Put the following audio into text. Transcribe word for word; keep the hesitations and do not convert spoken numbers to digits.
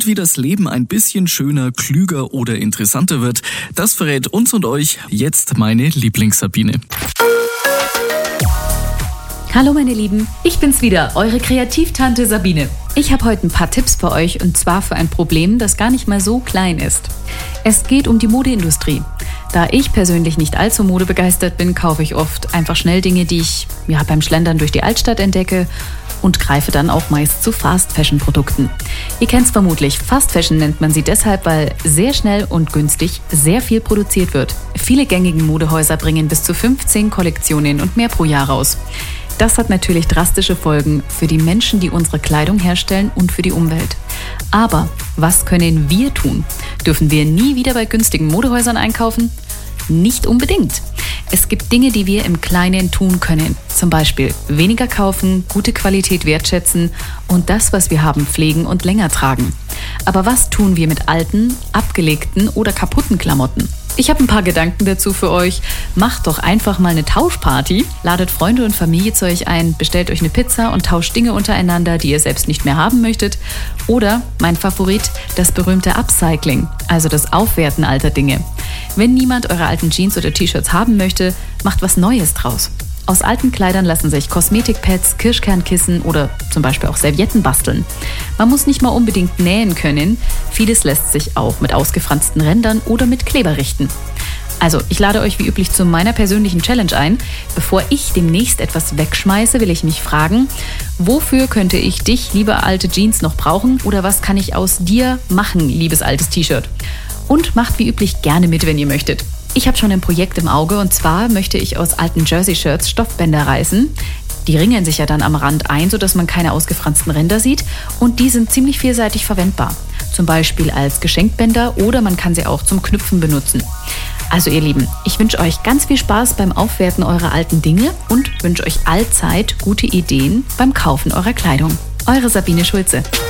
wie das Leben ein bisschen schöner, klüger oder interessanter wird, das verrät uns und euch jetzt meine Lieblings-Sabine. Hallo meine Lieben, ich bin's wieder, eure Kreativtante Sabine. Ich habe heute ein paar Tipps für euch und zwar für ein Problem, das gar nicht mal so klein ist. Es geht um die Modeindustrie. Da ich persönlich nicht allzu modebegeistert bin, kaufe ich oft einfach schnell Dinge, die ich ja, beim Schlendern durch die Altstadt entdecke und greife dann auch meist zu Fast-Fashion-Produkten. Ihr kennt's vermutlich, Fast-Fashion nennt man sie deshalb, weil sehr schnell und günstig sehr viel produziert wird. Viele gängige Modehäuser bringen bis zu fünfzehn Kollektionen und mehr pro Jahr raus. Das hat natürlich drastische Folgen für die Menschen, die unsere Kleidung herstellen und für die Umwelt. Aber was können wir tun? Dürfen wir nie wieder bei günstigen Modehäusern einkaufen? Nicht unbedingt. Es gibt Dinge, die wir im Kleinen tun können. Zum Beispiel weniger kaufen, gute Qualität wertschätzen und das, was wir haben, pflegen und länger tragen. Aber was tun wir mit alten, abgelegten oder kaputten Klamotten? Ich habe ein paar Gedanken dazu für euch. Macht doch einfach mal eine Tauschparty. Ladet Freunde und Familie zu euch ein, bestellt euch eine Pizza und tauscht Dinge untereinander, die ihr selbst nicht mehr haben möchtet. Oder, mein Favorit, das berühmte Upcycling, also das Aufwerten alter Dinge. Wenn niemand eure alten Jeans oder T-Shirts haben möchte, macht was Neues draus. Aus alten Kleidern lassen sich Kosmetikpads, Kirschkernkissen oder zum Beispiel auch Servietten basteln. Man muss nicht mal unbedingt nähen können. Vieles lässt sich auch mit ausgefransten Rändern oder mit Kleber richten. Also, ich lade euch wie üblich zu meiner persönlichen Challenge ein. Bevor ich demnächst etwas wegschmeiße, will ich mich fragen, wofür könnte ich dich, liebe alte Jeans, noch brauchen? Oder was kann ich aus dir machen, liebes altes T-Shirt? Und macht wie üblich gerne mit, wenn ihr möchtet. Ich habe schon ein Projekt im Auge und zwar möchte ich aus alten Jersey-Shirts Stoffbänder reißen. Die ringeln sich ja dann am Rand ein, sodass man keine ausgefransten Ränder sieht und die sind ziemlich vielseitig verwendbar. Zum Beispiel als Geschenkbänder oder man kann sie auch zum Knüpfen benutzen. Also ihr Lieben, ich wünsche euch ganz viel Spaß beim Aufwerten eurer alten Dinge und wünsche euch allzeit gute Ideen beim Kaufen eurer Kleidung. Eure Sabine Schulze.